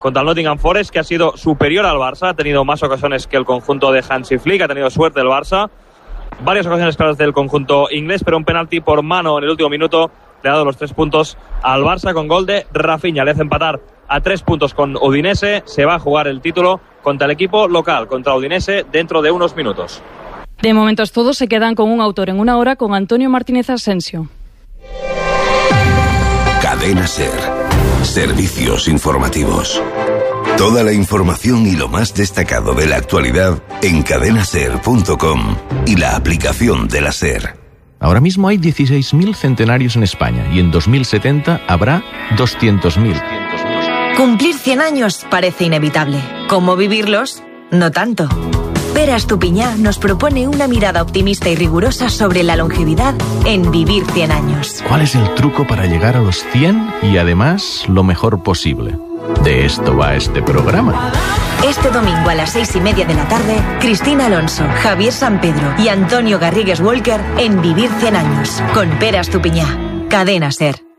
contra el Nottingham Forest, que ha sido superior al Barça, ha tenido más ocasiones que el conjunto de Hansi Flick, ha tenido suerte el Barça, varias ocasiones claras del conjunto inglés, pero un penalti por mano en el último minuto le ha dado los 3 puntos al Barça con gol de Rafinha. Le hace empatar a 3 puntos con Udinese. Se va a jugar el título contra el equipo local, contra Udinese, dentro de unos minutos. De momento es todo. Se quedan con un autor en una hora con Antonio Martínez Asensio. Cadena SER. Servicios informativos. Toda la información y lo más destacado de la actualidad en cadenaser.com y la aplicación de la SER. Ahora mismo hay 16.000 centenarios en España y en 2070 habrá 200.000. Cumplir 100 años parece inevitable. ¿Cómo vivirlos? No tanto. Pere Estupiñá nos propone una mirada optimista y rigurosa sobre la longevidad en Vivir 100 años. ¿Cuál es el truco para llegar a los 100 y además lo mejor posible? De esto va este programa. Este domingo a las 6:30 de la tarde, Cristina Alonso, Javier Sampedro y Antonio Garrigues Walker en Vivir 100 años, con Pere Estupiñá. Cadena SER.